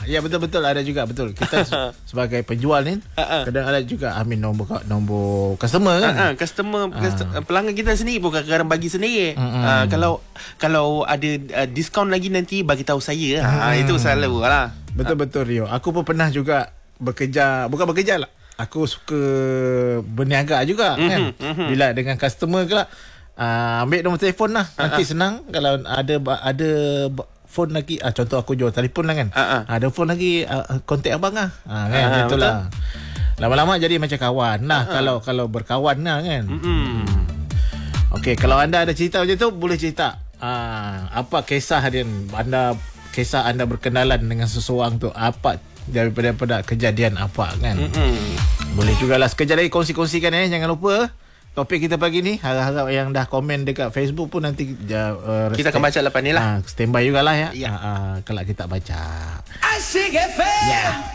Ya betul-betul ada juga, betul. Kita sebagai penjual ni kadang ada juga nombor customer kan. Customer pelanggan kita sendiri pun kadang-kadang bagi sendiri. Kalau ada diskaun lagi nanti bagi tahu saya. Itu selalu lah. Betul-betul Rio. Aku pun pernah juga bukan bekerja lah. Aku suka berniaga juga kan. Bila dengan customer ke lah, ambil nombor telefon lah. Nanti senang kalau ada phone lagi, contoh aku jual telefon lah kan. Ada phone lagi, kontak abang lah. Kan itulah. Lama-lama jadi macam kawan lah. Kalau berkawan lah kan. Okey, kalau anda ada cerita macam tu, boleh cerita. Apa kisah anda berkenalan dengan seseorang tu, apa daripada kejadian apa kan. Boleh jugalah sekejap lagi kongsi-kongsikan jangan lupa topik kita pagi ni. Harap-harap yang dah komen dekat Facebook pun nanti kita akan baca lepas ni lah. Standby jugalah ya. Kalau kita baca Asyik FM.